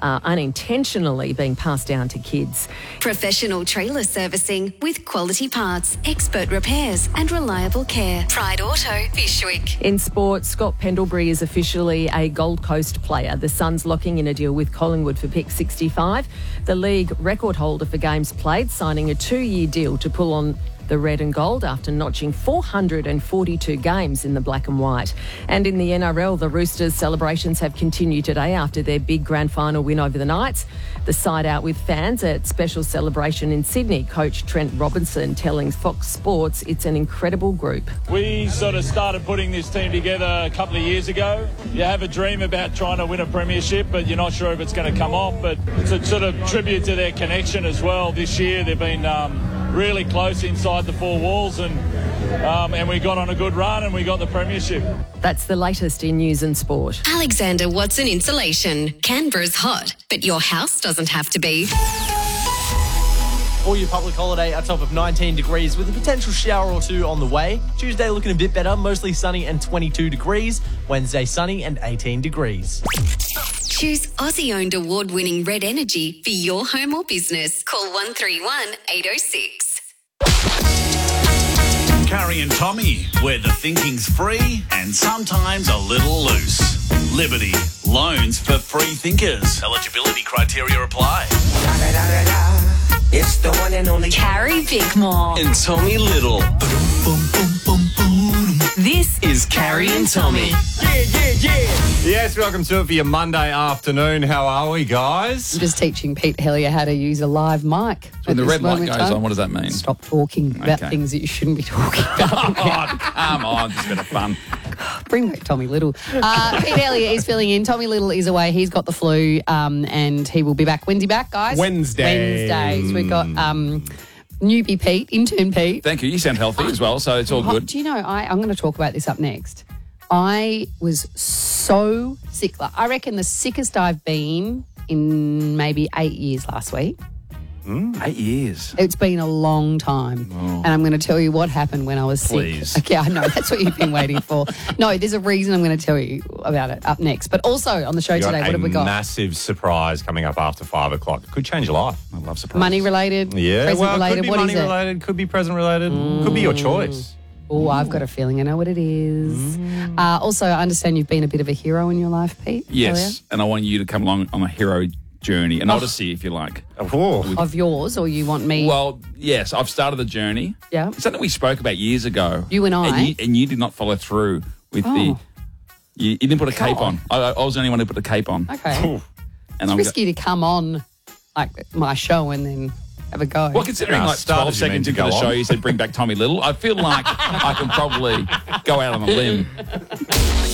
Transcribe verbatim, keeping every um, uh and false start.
uh, unintentionally being passed down to kids. Professional trailer servicing with quality parts, expert repairs and reliable care. Pride Auto, Fyshwick. In sport, Scott Pendlebury is officially a Gold Coast player. The Suns locking in a deal with Collingwood for pick sixty-five. The league record holder for games played, signing a two-year deal to pull on the red and gold after notching four hundred forty-two games in the black and white. And in the N R L, the Roosters' celebrations have continued today after their big grand final win over the Knights. The side out with fans at special celebration in Sydney. Coach Trent Robinson telling Fox Sports it's an incredible group. We sort of started putting this team together a couple of years ago. You have a dream about trying to win a premiership, but you're not sure if it's going to come off. But it's a sort of tribute to their connection as well. This year they've been um, really close inside the four walls, and um, and we got on a good run and we got the premiership. That's the latest in news and sport. Alexander Watson Insulation. Canberra's hot, but your house doesn't have to be. For your public holiday, a top of nineteen degrees with a potential shower or two on the way. Tuesday looking a bit better, mostly sunny and twenty-two degrees. Wednesday sunny and eighteen degrees. Choose Aussie-owned award-winning Red Energy for your home or business. Call one three one, eight oh six. Carrie and Tommy, where the thinking's free and sometimes a little loose. Liberty, loans for free thinkers. Eligibility criteria apply. It's the one and only Carrie Bickmore. and Tommy Little. This is Carrie and Tommy. Yeah, yeah, yeah. Yes, welcome to it for your Monday afternoon. How are we, guys? I'm just teaching Pete Hellier how to use a live mic. When the at this red light moment goes in time. on, what does that mean? Stop talking about Okay. things that you shouldn't be talking about. Oh, come on, just a bit of fun. Bring back Tommy Little. Uh, Pete Hellier is filling in. Tommy Little is away. He's got the flu, um, and he will be back. When's he back, guys? Wednesday. Wednesday. So we've got um, newbie Pete, intern Pete. Thank you. You sound healthy as well, so it's all Oh, good. do you know, I, I'm going to talk about this up next. I was so sick. Like, I reckon the sickest I've been in maybe eight years last week. Eight years. It's been a long time. And I'm going to tell you what happened when I was Please. sick. Okay, I know. That's what you've been waiting for. No, there's a reason I'm going to tell you about it up next. But also on the show You got today, what a have we got? massive surprise coming up after five o'clock. It could change your life. I love surprises. Money related? Yeah, Present well, it related? could be What money is it? related, could be present related, could be your choice. Oh, I've got a feeling I know what it is. Uh, also, I understand you've been a bit of a hero in your life, Pete. Yes, and I want you to come along on a hero journey, an odyssey, if you like. Oh. Earlier. Of yours, or you want me? Well, yes, I've started the journey. Yeah. It's something we spoke about years ago. You and I. And you, and you did not follow through with Oh. the... You, you didn't put a cape God. on. I, I was the only one who put the cape on. Okay. And It's I'm risky to come on like my show and then have a go. Well, considering No, like started, twelve you seconds mean to into the go show, on. you said bring back Tommy Little. I feel like I can probably go out on a limb.